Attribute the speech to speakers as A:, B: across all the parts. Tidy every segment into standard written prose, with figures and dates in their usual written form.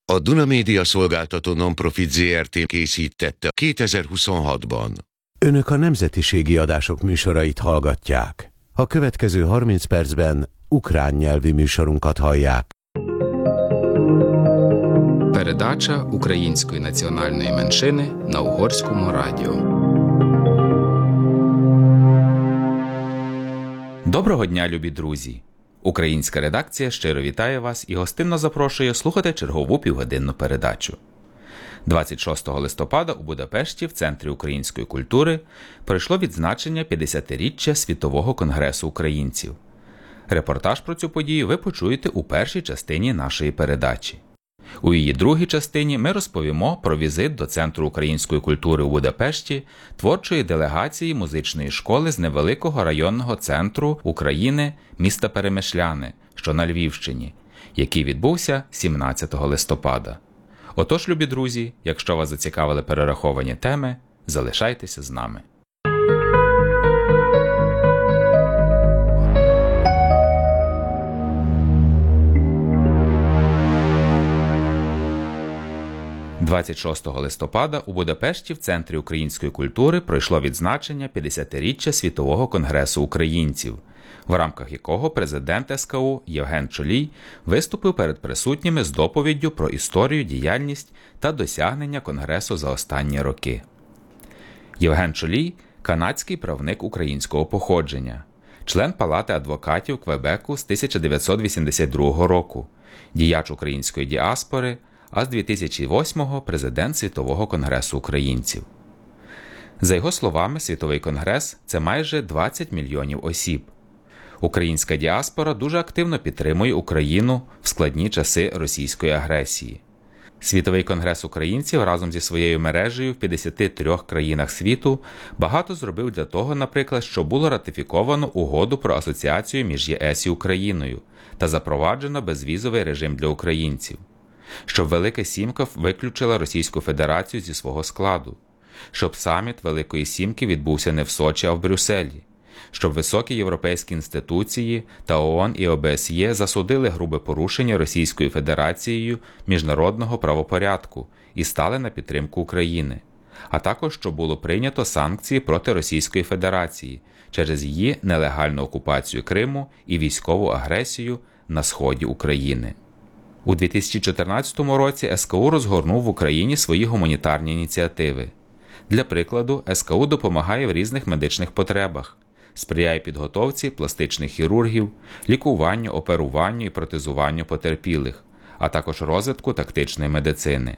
A: A Duna Média Szolgáltató Nonprofit Zrt. Készítette 2026-ban.
B: Önök a nemzetiségi adások műsorait hallgatják. A következő 30 percben ukrán nyelvi műsorunkat hallják.
C: Передача української національної меншини на Угорському радіо. Доброго дня, любі друзі! Українська редакція щиро вітає вас і гостинно запрошує слухати чергову півгодинну передачу. 26 листопада у Будапешті в Центрі української культури пройшло відзначення 50-річчя Світового конгресу українців. Репортаж про цю подію ви почуєте у першій частині нашої передачі. У її другій частині ми розповімо про візит до Центру української культури у Будапешті творчої делегації музичної школи з невеликого районного центру України міста Перемишляни, що на Львівщині, який відбувся 17 листопада. Отож, любі друзі, якщо вас зацікавили перераховані теми, залишайтеся з нами. – 26 листопада у Будапешті в Центрі української культури пройшло відзначення 50-річчя Світового конгресу українців, в рамках якого президент СКУ Євген Чолій виступив перед присутніми з доповіддю про історію, діяльність та досягнення Конгресу за останні роки. Євген Чолій – канадський правник українського походження, член Палати адвокатів Квебеку з 1982 року, діяч української діаспори, а з 2008-го президент Світового конгресу українців. За його словами, Світовий конгрес – це майже 20 мільйонів осіб. Українська діаспора дуже активно підтримує Україну в складні часи російської агресії. Світовий конгрес українців разом зі своєю мережею в 53 країнах світу багато зробив для того, наприклад, що було ратифіковано угоду про асоціацію між ЄС і Україною та запроваджено безвізовий режим для українців, щоб Велика Сімка виключила Російську Федерацію зі свого складу, щоб саміт Великої Сімки відбувся не в Сочі, а в Брюсселі, щоб високі європейські інституції та ООН і ОБСЄ засудили грубе порушення Російською Федерацією міжнародного правопорядку і стали на підтримку України, а також щоб було прийнято санкції проти Російської Федерації через її нелегальну окупацію Криму і військову агресію на сході України. У 2014 році СКУ розгорнув в Україні свої гуманітарні ініціативи. Для прикладу, СКУ допомагає в різних медичних потребах, сприяє підготовці пластичних хірургів, лікуванню, оперуванню і протезуванню потерпілих, а також розвитку тактичної медицини.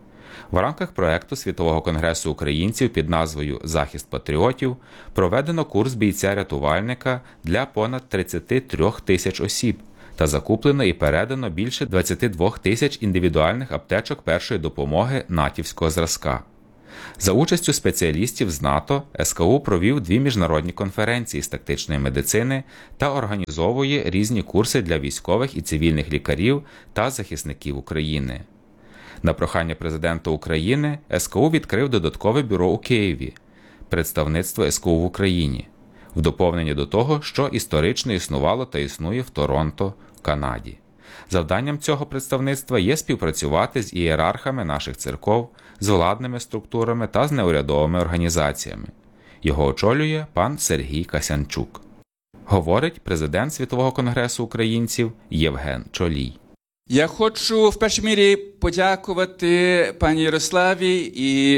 C: В рамках проекту Світового конгресу українців під назвою «Захист патріотів» проведено курс бійця-рятувальника для понад 33 тисяч осіб та закуплено і передано більше 22 тисяч індивідуальних аптечок першої допомоги натівського зразка. За участю спеціалістів з НАТО СКУ провів 2 міжнародні конференції з тактичної медицини та організовує різні курси для військових і цивільних лікарів та захисників України. На прохання президента України СКУ відкрив додаткове бюро у Києві, представництво СКУ в Україні, в доповнення до того, що історично існувало та існує в Торонто, Канаді. Завданням цього представництва є співпрацювати з ієрархами наших церков, з владними структурами та з неурядовими організаціями. Його очолює пан Сергій Касянчук. Говорить президент Світового конгресу українців Євген Чолій.
D: Я хочу в першій мірі подякувати пані Ярославі і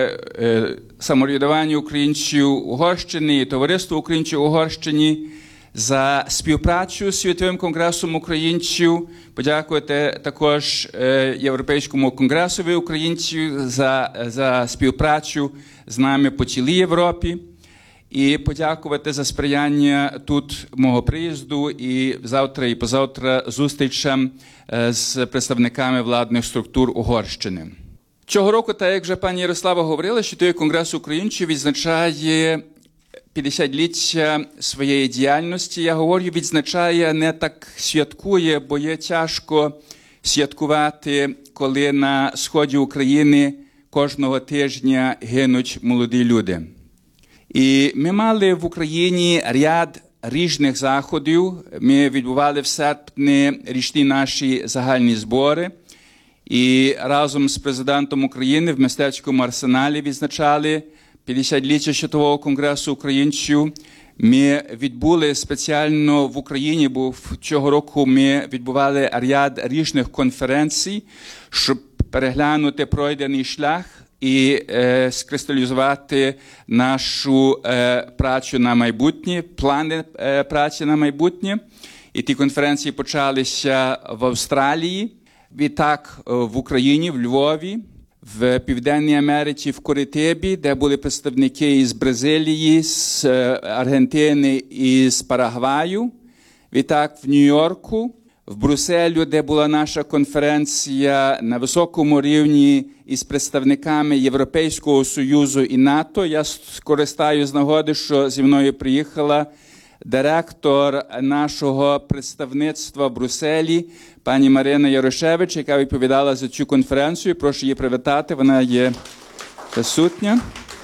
D: самоврядуванню українців Угорщини і товариству українців Угорщині за співпрацю з Світовим конгресом українців, подякувати також Європейському конгресові українців за співпрацю з нами по цілій Європі і подякувати за сприяння тут мого приїзду і завтра і позавтра зустрічам з представниками владних структур Угорщини. Цього року, так як вже пані Ярослава говорила, Світовий конгрес українців відзначає 50-ліття своєї діяльності. Я говорю, відзначає, не так святкує, бо є тяжко святкувати, коли на сході України кожного тижня гинуть молоді люди. І ми мали в Україні ряд різних заходів. Ми відбували в серпні річні наші загальні збори. І разом з президентом України в мистецькому арсеналі відзначали 50-ліття Світового конгресу українців. Ми відбули спеціально в Україні, бо цього року ми відбували ряд різних конференцій, щоб переглянути пройдений шлях і скристалізувати нашу працю на майбутнє, плани праці на майбутнє. І ті конференції почалися в Австралії, відтак в Україні, в Львові, в Південній Америці, в Куритибі, де були представники із Бразилії, з Аргентини і з Парагваю. Відтак в Нью-Йорку, в Брюсселі, де була наша конференція на високому рівні із представниками Європейського Союзу і НАТО. Я скористаю з нагоди, що зі мною приїхала директор нашого представництва в Брюсселі, пані Марина Ярошевич, яка відповідала за цю конференцію. Прошу її привітати, вона є присутня.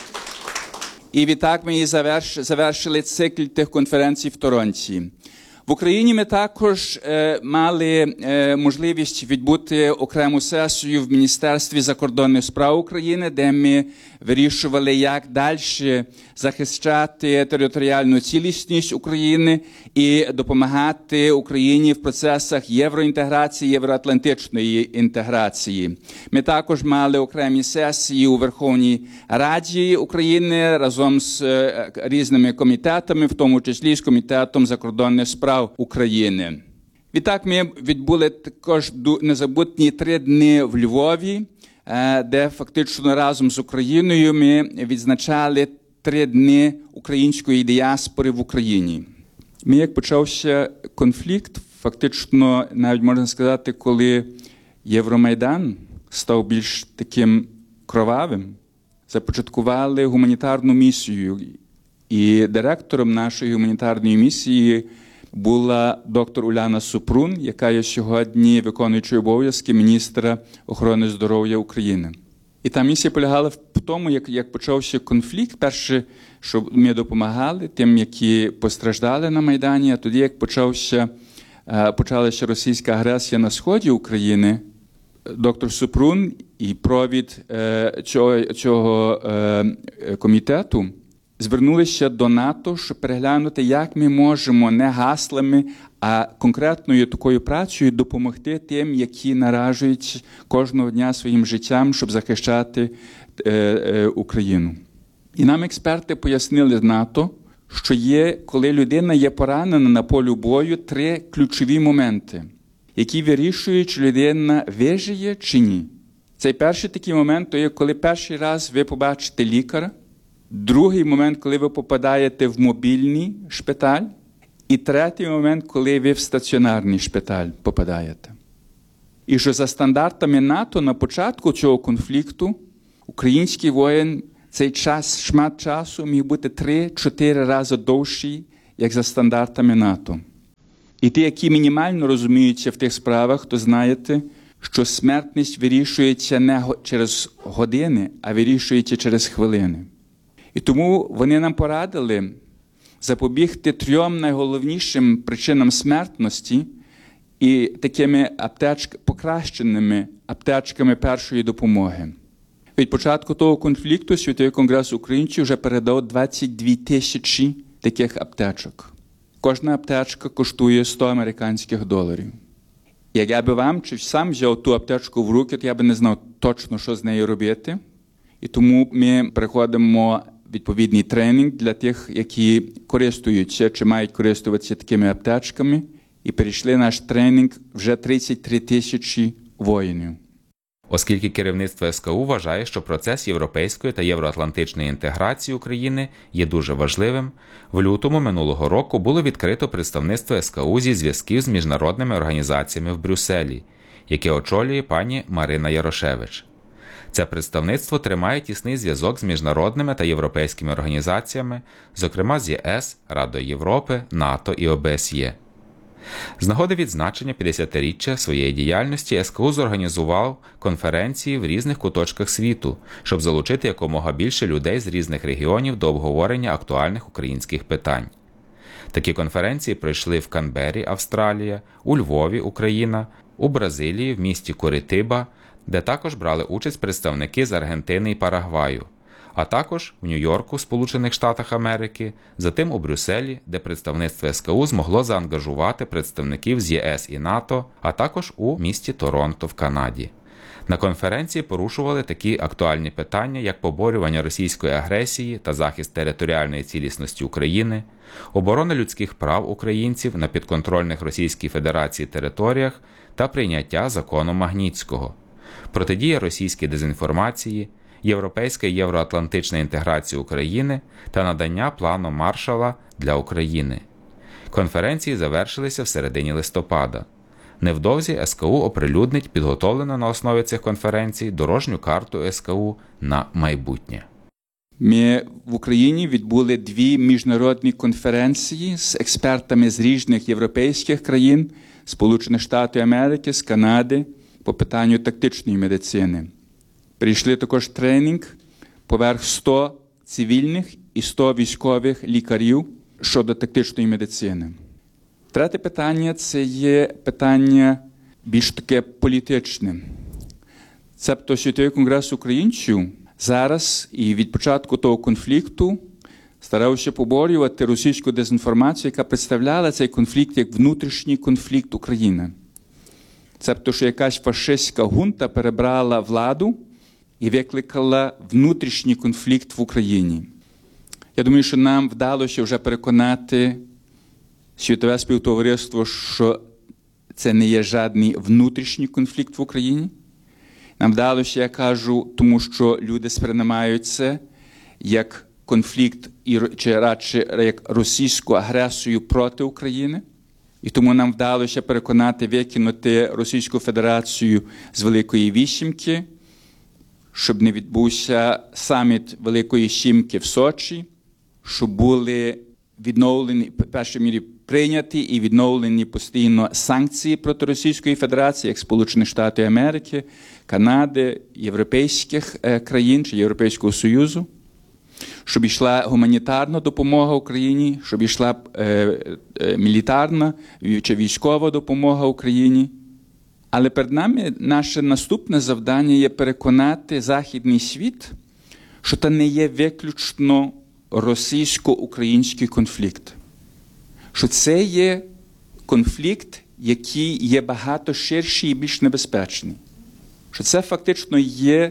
D: І відтак ми її завершили цикл тих конференцій в Торонті. В Україні ми також мали можливість відбути окрему сесію в Міністерстві закордонних справ України, де ми вирішували, як далі захищати територіальну цілісність України і допомагати Україні в процесах євроінтеграції, євроатлантичної інтеграції. Ми також мали окремі сесії у Верховній Раді України разом з різними комітетами, в тому числі з Комітетом закордонних справ України. Відтак ми відбули також незабутні 3 дні в Львові, де фактично разом з Україною ми відзначали 3 дні української діаспори в Україні. Як почався конфлікт, фактично, навіть можна сказати, коли Євромайдан став більш таким кровавим, започаткували гуманітарну місію. І директором нашої гуманітарної місії була доктор Уляна Супрун, яка є сьогодні виконуючою обов'язки міністра охорони здоров'я України. І та місія полягала в тому, як почався конфлікт. Перше, що ми допомагали тим, які постраждали на Майдані, а тоді, як почалася російська агресія на сході України, доктор Супрун і провід цього комітету звернулися до НАТО, щоб переглянути, як ми можемо не гаслами, а конкретною такою працею допомогти тим, які наражують кожного дня своїм життям, щоб захищати Україну. І нам експерти пояснили з НАТО, що коли людина є поранена на полі бою, 3 ключові моменти, які вирішують, чи людина вижиє чи ні. Цей перший такий момент, то є, коли перший раз ви побачите лікаря, другий момент, коли ви попадаєте в мобільний шпиталь, і третій момент, коли ви в стаціонарний шпиталь попадаєте. І що за НАТО на початку цього конфлікту український воїн цей шмат часу міг бути 3-4 рази довший, як за стандартами НАТО. І ті, які мінімально розуміються в тих справах, то знаєте, що смертність вирішується не через години, а вирішується через хвилини. І тому вони нам порадили запобігти 3 найголовнішим причинам смертності і такими покращеними аптечками першої допомоги. Від початку того конфлікту Світовий конгрес українців вже передав 22 тисячі таких аптечок. Кожна аптечка коштує $100. Як я би вам чи сам взяв ту аптечку в руки, то я би не знав точно, що з нею робити. І тому ми приходимо відповідний тренінг для тих, які користуються чи мають користуватися такими аптечками. І перейшли наш тренінг вже 33 тисячі воїнів.
C: Оскільки керівництво СКУ вважає, що процес європейської та євроатлантичної інтеграції України є дуже важливим, в лютому минулого року було відкрито представництво СКУ зі зв'язків з міжнародними організаціями в Брюсселі, яке очолює пані Марина Ярошевич. Це представництво тримає тісний зв'язок з міжнародними та європейськими організаціями, зокрема з ЄС, Радою Європи, НАТО і ОБСЄ. З нагоди відзначення 50-річчя своєї діяльності СКУ зорганізував конференції в різних куточках світу, щоб залучити якомога більше людей з різних регіонів до обговорення актуальних українських питань. Такі конференції пройшли в Канберрі, Австралія, у Львові, Україна, у Бразилії, в місті Куритиба де також брали участь представники з Аргентини і Парагваю, а також в Нью-Йорку, Сполучених Штатах Америки, затим у Брюсселі, де представництво СКУ змогло заангажувати представників з ЄС і НАТО, а також у місті Торонто в Канаді. На конференції порушували такі актуальні питання, як поборювання російської агресії та захист територіальної цілісності України, оборона людських прав українців на підконтрольних Російській Федерації територіях та прийняття закону Магнітського, протидія російській дезінформації, європейська і євроатлантична інтеграція України та надання плану Маршалла для України. Конференції завершилися в середині листопада. Невдовзі СКУ оприлюднить підготовлену на основі цих конференцій дорожню карту СКУ на майбутнє.
D: Ми в Україні відбули 2 міжнародні конференції з експертами з різних європейських країн, Сполучених Штатів Америки, з Канади по питанню тактичної медицини. Прийшли також тренінг поверх 100 цивільних і 100 військових лікарів щодо тактичної медицини. Третє питання – це є питання більш таке політичне. Цебто Світовий конгрес українців зараз і від початку того конфлікту старався поборювати російську дезінформацію, яка представляла цей конфлікт як внутрішній конфлікт України. Цебто, що якась фашистська гунта перебрала владу і викликала внутрішній конфлікт в Україні. Я думаю, що нам вдалося вже переконати світове співтовариство, що це не є жодний внутрішній конфлікт в Україні. Нам вдалося, я кажу, тому що люди сприймають це як конфлікт, чи радше як російську агресію проти України. І тому нам вдалося переконати викинути Російську Федерацію з Великої Вісімки, щоб не відбувся саміт Великої Сімки в Сочі, щоб були відновлені, в першій мірі прийняті і відновлені постійно санкції проти Російської Федерації, як Сполучених Штатів Америки, Канади, європейських країн чи Європейського Союзу, щоб йшла гуманітарна допомога Україні, щоб йшла мілітарна чи військова допомога Україні. Але перед нами наше наступне завдання є переконати західний світ, що це не є виключно російсько-український конфлікт. Що це є конфлікт, який є багато ширший і більш небезпечний. Що це фактично є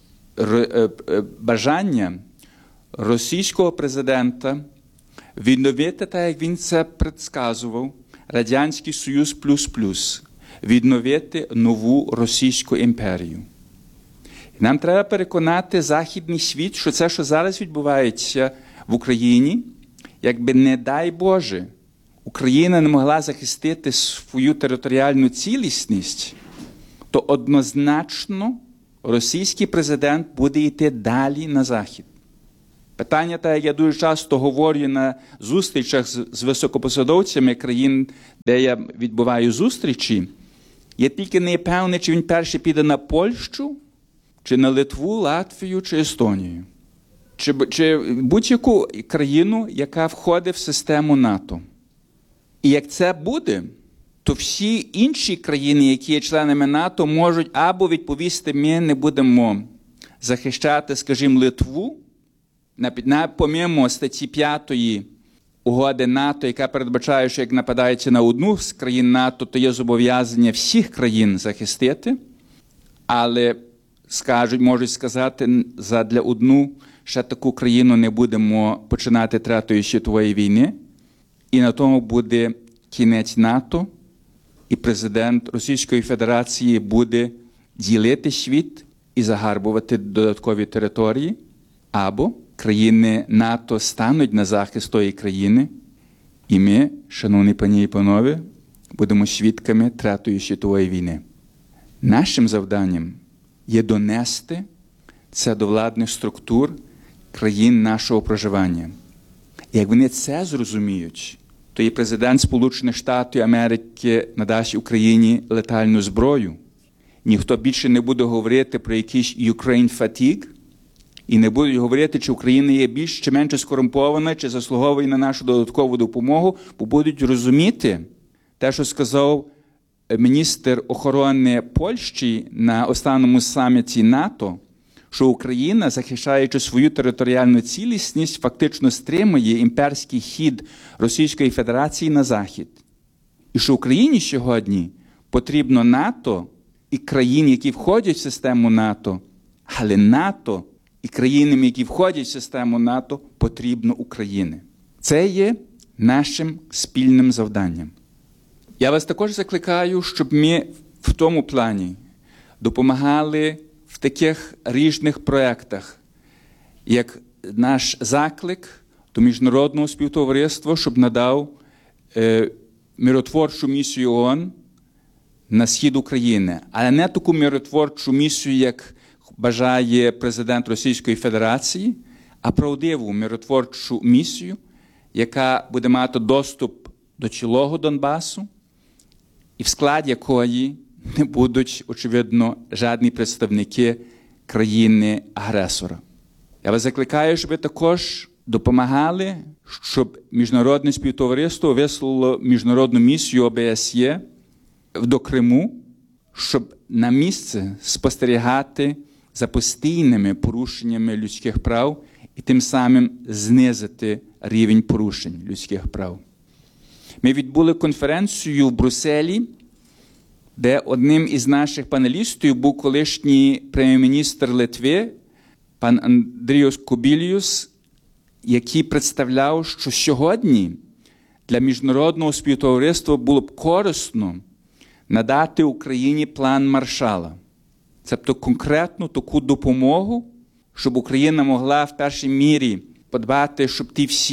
D: бажання російського президента відновити, так як він це предсказував, Радянський Союз плюс-плюс, відновити нову Російську імперію. І нам треба переконати західний світ, що це, що зараз відбувається в Україні, якби не дай Боже, Україна не могла захистити свою територіальну цілісність, то однозначно російський президент буде йти далі на Захід. Питання, так як я дуже часто говорю на зустрічах з високопосадовцями країн, де я відбуваю зустрічі, я тільки не певний, чи він перший піде на Польщу, чи на Литву, Латвію, чи Естонію. Чи будь-яку країну, яка входить в систему НАТО. І як це буде, то всі інші країни, які є членами НАТО, можуть або відповісти, ми не будемо захищати, скажімо, Литву, помимо статті 5 угоди НАТО, яка передбачає, що як нападається на одну з країн НАТО, то є зобов'язання всіх країн захистити, але можуть сказати, задля одну ще таку країну не будемо починати Третьої світової війни, і на тому буде кінець НАТО, і президент Російської Федерації буде ділити світ і загарбувати додаткові території, або країни НАТО стануть на захист тої країни, і ми, шановні пані і панове, будемо свідками Третьої світової війни. Нашим завданням є донести це до владних структур країн нашого проживання. І як вони це зрозуміють, то і президент Сполучених Штатів Америки надасть Україні летальну зброю. Ніхто більше не буде говорити про якийсь Ukraine fatigue, і не будуть говорити, чи Україна є більш чи менше скорумпована, чи заслуговує на нашу додаткову допомогу, бо будуть розуміти те, що сказав міністр охорони Польщі на останньому саміті НАТО, що Україна, захищаючи свою територіальну цілісність, фактично стримує імперський хід Російської Федерації на захід. І що Україні сьогодні потрібно НАТО і країн, які входять в систему НАТО, але НАТО і країнам, які входять в систему НАТО, потрібно України. Це є нашим спільним завданням. Я вас також закликаю, щоб ми в тому плані допомагали в таких різних проєктах, як наш заклик до міжнародного співтовариства, щоб надав миротворчу місію ООН на схід України, але не таку миротворчу місію, як бажає президент Російської Федерації, а правдиву миротворчу місію, яка буде мати доступ до цілого Донбасу, і в складі якої не будуть, очевидно, жодні представники країни-агресора. Я вас закликаю, щоб ви також допомагали, щоб міжнародне співтовариство вислало міжнародну місію ОБСЄ до Криму, щоб на місце спостерігати за постійними порушеннями людських прав і тим самим знизити рівень порушень людських прав. Ми відбули конференцію в Брюсселі, де одним із наших панелістів був колишній прем'єр-міністр Литви, пан Андріус Кубіліус, який представляв, що сьогодні для міжнародного співтовариства було б корисно надати Україні план Маршалла. Тобто конкретну таку допомогу, щоб Україна могла в першій мірі подбати, щоб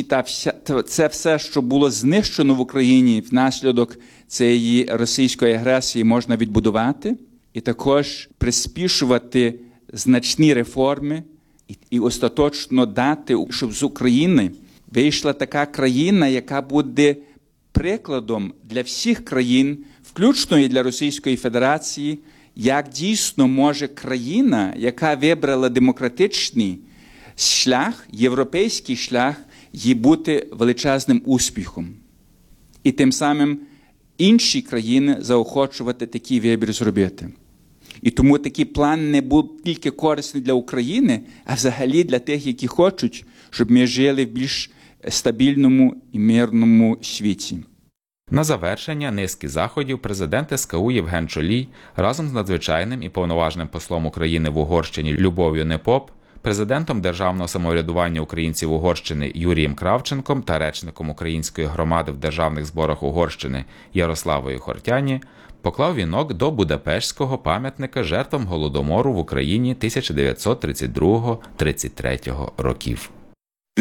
D: це все, що було знищено в Україні внаслідок цієї російської агресії, можна відбудувати, і також приспішувати значні реформи і остаточно дати, щоб з України вийшла така країна, яка буде прикладом для всіх країн, включно і для Російської Федерації, як дійсно може країна, яка вибрала демократичний шлях, європейський шлях, їй бути величезним успіхом. І тим самим інші країни заохочувати такий вибір зробити. І тому такий план не був тільки корисний для України, а взагалі для тих, які хочуть, щоб ми жили в більш стабільному і мирному світі.
C: На завершення низки заходів президент СКУ Євген Чолій разом з надзвичайним і повноважним послом України в Угорщині Любов'ю Непоп, президентом Державного самоврядування українців Угорщини Юрієм Кравченком та речником української громади в державних зборах Угорщини Ярославою Хортяні поклав вінок до Будапештського пам'ятника жертвам Голодомору в Україні 1932-33 років.